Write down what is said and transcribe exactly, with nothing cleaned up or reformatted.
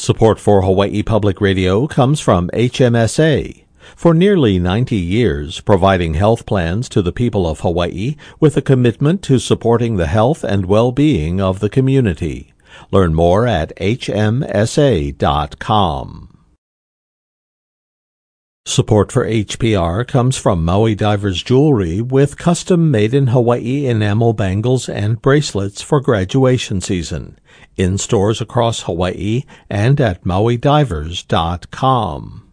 Support for Hawaii Public Radio comes from H M S A. For nearly ninety years, providing health plans to the people of Hawaii with a commitment to supporting the health and well-being of the community. Learn more at H M S A dot com. Support for H P R comes from Maui Divers Jewelry with custom made-in-Hawaii enamel bangles and bracelets for graduation season. In stores across Hawaii and at Maui Divers dot com.